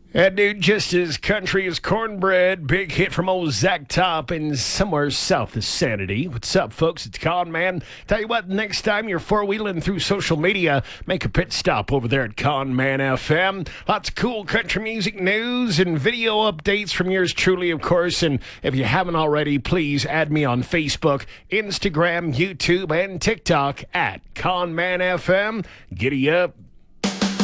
That dude just as country as cornbread. Big hit from old Zach Top in somewhere south of Sanity. What's up, folks? It's Con Man. Tell you what, next time you're four-wheeling through social media, make a pit stop over there at Con Man FM. Lots of cool country music news and video updates from yours truly, of course. And if you haven't already, please add me on Facebook, Instagram, YouTube, and TikTok at Con Man FM. Giddy up.